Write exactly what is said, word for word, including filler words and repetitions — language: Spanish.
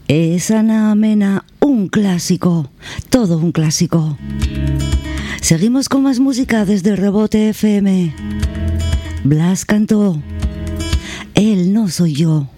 Esa Ana Mena, un clásico, todo un clásico. Seguimos con más música desde Rebote F M. Blas cantó Él no soy yo.